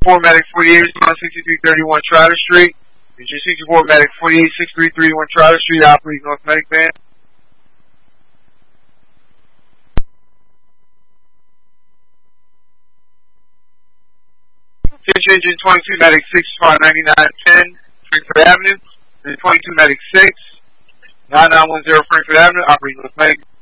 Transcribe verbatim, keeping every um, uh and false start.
sixty-four Medic forty-eight, respond sixty-three thirty-one Trotter Street. Engine sixty-four Medic forty-eight, sixty-three thirty-one Trotter Street, operating North Medic Van. Attention Engine twenty-two Medic sixty-five ninety-nine ten, Frankfurt Avenue. Engine twenty-two Medic six, nine nine one zero Frankfurt Avenue, operating North Medic.